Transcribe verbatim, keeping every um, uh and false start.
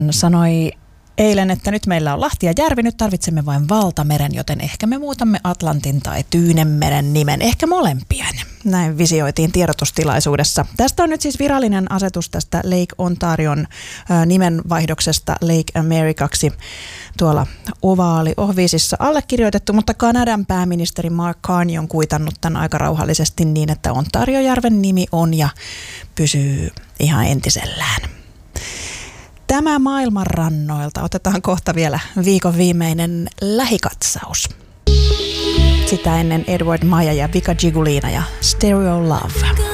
sanoi eilen, että nyt meillä on Lahti ja järvi, nyt tarvitsemme vain valtameren, joten ehkä me muutamme Atlantin tai Tyynenmeren nimen, ehkä molempien. Näin visioitiin tiedotustilaisuudessa. Tästä on nyt siis virallinen asetus tästä Lake Ontarion ä, nimenvaihdoksesta Lake Americaksi tuolla Ovaali Ohviisissa allekirjoitettu, mutta Kanadan pääministeri Mark Carney on kuitannut tämän aika rauhallisesti niin, että Ontariojärven nimi on ja pysyy ihan entisellään. Tämä maailman rannoilta. Otetaan kohta vielä viikon viimeinen lähikatsaus. Sitä ennen Edward Maja ja Vika Jigulina ja Stereo Love.